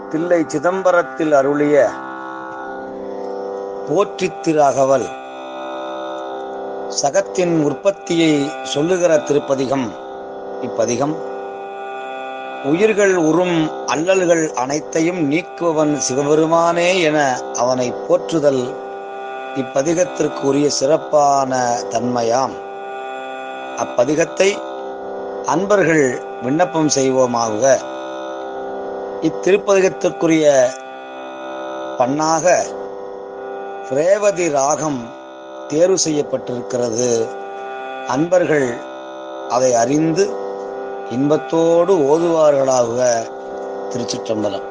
தில்லை சிதம்பரத்தில் அருளிய போற்றித் திரு அகவல் சகத்தின் உற்பத்தியை சொல்லுகிற திருப்பதிகம். இப்பதிகம் உயிர்கள் உறும் அல்லல்கள் அனைத்தையும் நீக்குவன் சிவபெருமானே என அவனை போற்றுதல் இப்பதிகத்திற்கு உரிய சிறப்பான தன்மையாம். அப்பதிகத்தை அன்பர்கள் விண்ணப்பம் செய்வோமாக. இத்திருப்பதிகத்திற்குரிய பண்ணாக ரேவதி ராகம் தேர்வு செய்யப்பட்டிருக்கிறது. அன்பர்கள் அதை அறிந்து இன்பத்தோடு ஓதுவார்களாக. திருச்சிற்றம்பலம்.